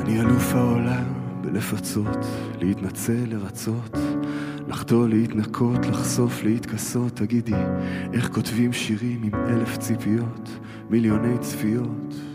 אני אלוף העולם בלפצות, להתנצל, לרצות, לחטוא, להתנקות, לחשוף, להתכסות. תגידי, איך כותבים שירים עם 1000 ציפיות, מיליוני צפיות?